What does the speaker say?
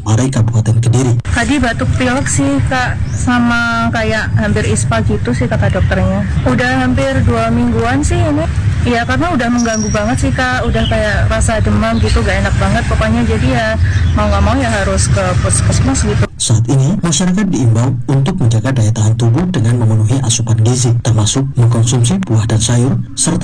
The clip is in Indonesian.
Parepare, Kabupaten Kediri. Tadi batuk pilek sih Kak, sama kayak hampir ispa gitu sih kata dokternya. Udah hampir 2 mingguan sih ini. Iya, karena udah mengganggu banget sih Kak, udah kayak rasa demam gitu, gak enak banget pokoknya. Jadi ya mau gak mau ya harus ke puskesmas gitu. Saat ini, masyarakat diimbau untuk menjaga daya tahan tubuh dengan memenuhi asupan gizi, termasuk mengkonsumsi buah dan sayur, serta